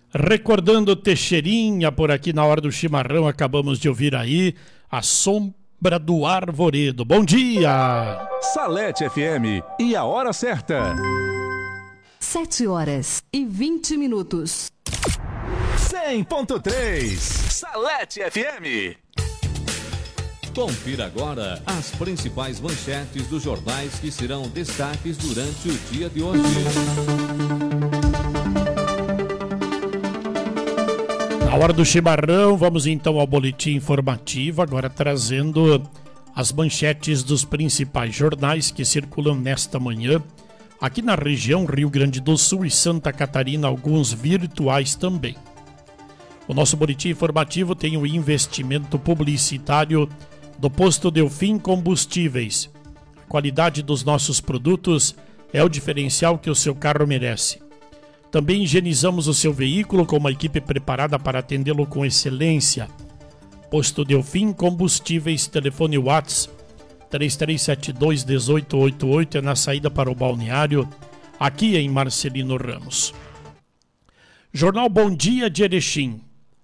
Recordando Teixeirinha por aqui na hora do chimarrão, acabamos de ouvir aí A Sombra do Arvoredo. Bom dia! Salete FM e a hora certa. 7h20. 100.3 Salete FM. Confira agora as principais manchetes dos jornais que serão destaques durante o dia de hoje. Na hora do chimarrão, vamos então ao boletim informativo, agora trazendo as manchetes dos principais jornais que circulam nesta manhã, aqui na região Rio Grande do Sul e Santa Catarina, alguns virtuais também. O nosso boletim informativo tem o investimento publicitário do Posto Delfim Combustíveis. A qualidade dos nossos produtos é o diferencial que o seu carro merece. Também higienizamos o seu veículo com uma equipe preparada para atendê-lo com excelência. Posto Delfim Combustíveis, telefone WhatsApp 3372-1888, é na saída para o balneário, aqui em Marcelino Ramos. Jornal Bom Dia de Erechim.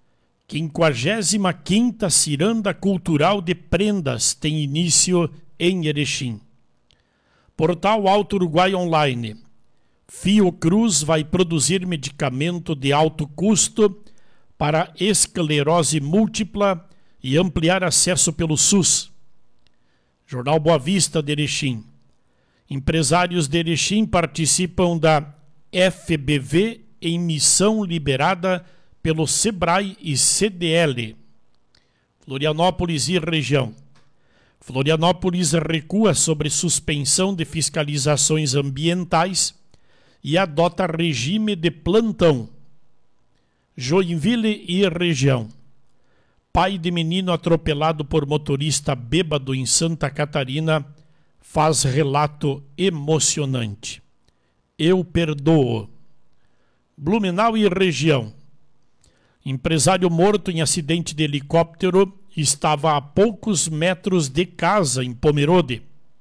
55ª Ciranda Cultural de Prendas tem início em Erechim. Portal Alto Uruguai Online. Fiocruz vai produzir medicamento de alto custo para esclerose múltipla e ampliar acesso pelo SUS. Jornal Boa Vista de Erechim. Empresários de Erechim participam da FBV em missão liberada pelo SEBRAE e CDL. Florianópolis e região. Florianópolis recua sobre suspensão de fiscalizações ambientais e adota regime de plantão. Joinville e região. Pai de menino atropelado por motorista bêbado em Santa Catarina faz relato emocionante. Eu perdoo. Blumenau e região. Empresário morto em acidente de helicóptero estava a poucos metros de casa em Pomerode.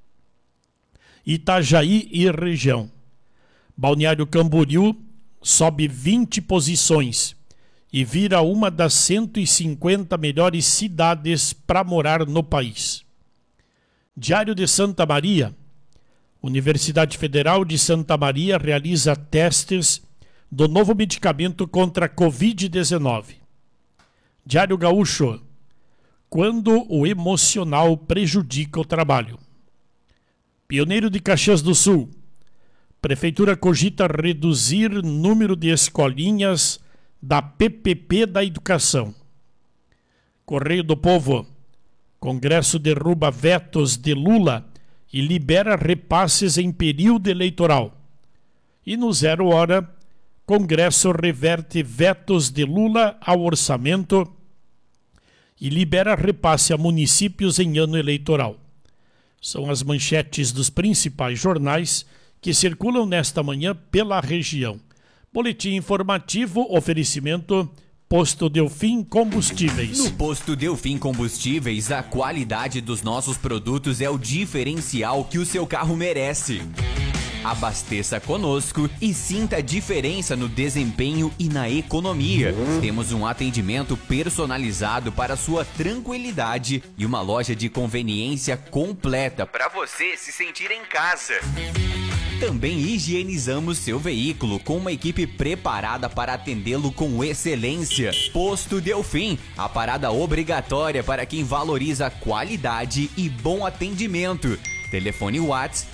Itajaí e região. Balneário Camboriú sobe 20 posições e vira uma das 150 melhores cidades para morar no país. Diário de Santa Maria. Universidade Federal de Santa Maria realiza testes do novo medicamento contra a Covid-19. Diário Gaúcho. Quando o emocional prejudica o trabalho. Pioneiro de Caxias do Sul. Prefeitura cogita reduzir número de escolinhas da PPP da Educação. Correio do Povo. Congresso derruba vetos de Lula e libera repasses em período eleitoral. E no 0 Hora, Congresso reverte vetos de Lula ao orçamento e libera repasse a municípios em ano eleitoral. São as manchetes dos principais jornais que circulam nesta manhã pela região. Boletim informativo, oferecimento Posto Delfim Combustíveis. No Posto Delfim Combustíveis, a qualidade dos nossos produtos é o diferencial que o seu carro merece. Abasteça conosco e sinta a diferença no desempenho e na economia. Temos um atendimento personalizado para sua tranquilidade e uma loja de conveniência completa para você se sentir em casa. Também higienizamos seu veículo com uma equipe preparada para atendê-lo com excelência. Posto Delfim, a parada obrigatória para quem valoriza qualidade e bom atendimento. Telefone WhatsApp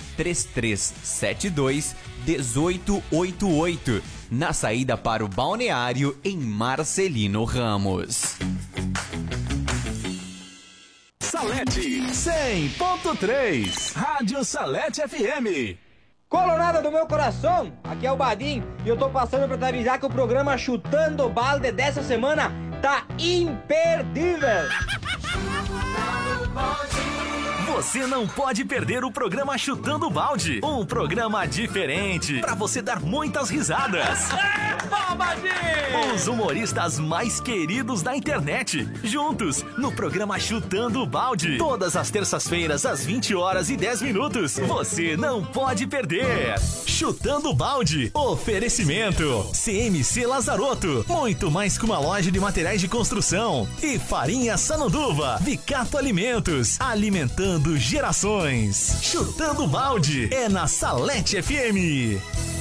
3372-1888, na saída para o balneário em Marcelino Ramos. Salete 100.3 Rádio Salete FM. Colorada do meu coração, aqui é o Badim e eu tô passando pra te avisar que o programa Chutando Balde dessa semana tá imperdível. Você não pode perder o programa Chutando Balde, um programa diferente para você dar muitas risadas. Os humoristas mais queridos da internet, juntos no programa Chutando Balde, todas as terças-feiras às 20h10. Você não pode perder. Chutando Balde, oferecimento CMC Lazarotto, muito mais que uma loja de materiais de construção, e Farinha Sananduva, Vicato Alimentos, alimentando gerações. Chutando Balde é na Salete FM.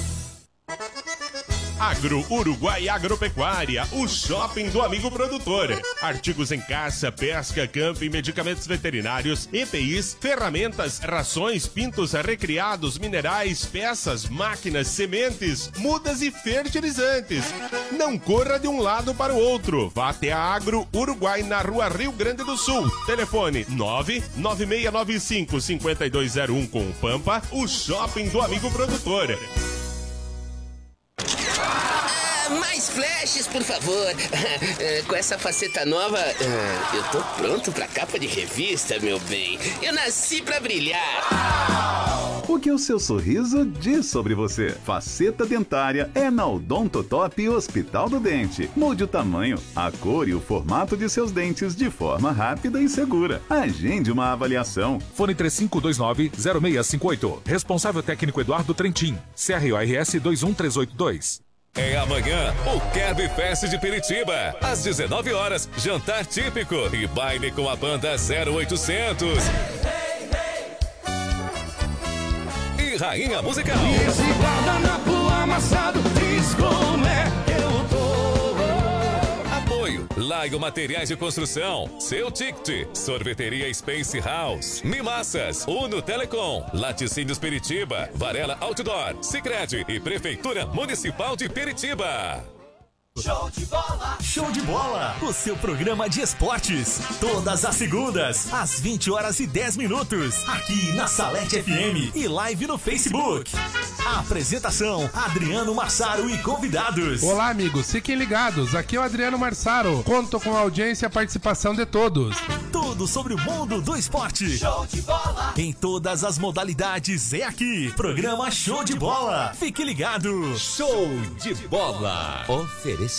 Agro Uruguai Agropecuária, o shopping do amigo produtor. Artigos em caça, pesca, camping, medicamentos veterinários, EPIs, ferramentas, rações, pintos recriados, minerais, peças, máquinas, sementes, mudas e fertilizantes. Não corra de um lado para o outro. Vá até a Agro Uruguai na Rua Rio Grande do Sul. Telefone 99695-5201 com o Pampa, o shopping do amigo produtor. Mais flashes, por favor. Com essa faceta nova, eu tô pronto pra capa de revista, meu bem. Eu nasci pra brilhar. O que o seu sorriso diz sobre você? Faceta dentária é na Odontotop Hospital do Dente. Mude o tamanho, a cor e o formato de seus dentes de forma rápida e segura. Agende uma avaliação. Fone 3529-0658. Responsável técnico Eduardo Trentin. CRORS 21382. É amanhã, o Kerb Fest de Piritiba. Às 19h, jantar típico e baile com a banda 0800. E Rainha Musical. Esse guardanapo amassado diz como é que eu tô. Apoio, Laio Materiais de Construção, Seu Ticket, Sorveteria Space House, Mimassas, Uno Telecom, Laticínios Piritiba, Varela Outdoor, Sicredi e Prefeitura Municipal de Piritiba. Show de bola! Show de bola! O seu programa de esportes. Todas as segundas, às 20h10. Aqui na Salete FM e live no Facebook. A apresentação, Adriano Marsaro e convidados. Olá, amigos. Fiquem ligados. Aqui é o Adriano Marsaro. Conto com a audiência e a participação de todos. Tudo sobre o mundo do esporte. Show de bola! Em todas as modalidades é aqui. Programa Show de Bola. Fique ligado. Show de bola. Oferecimento.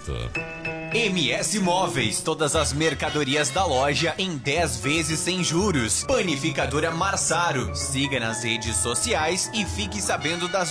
MS Móveis, todas as mercadorias da loja em 10 vezes sem juros. Panificadora Marsaro, siga nas redes sociais e fique sabendo das